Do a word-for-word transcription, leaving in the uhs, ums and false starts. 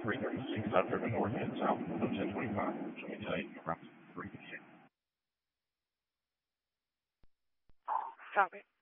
three thirty-six South River North and South of ten twenty-five. Show me today around three p m. Copy.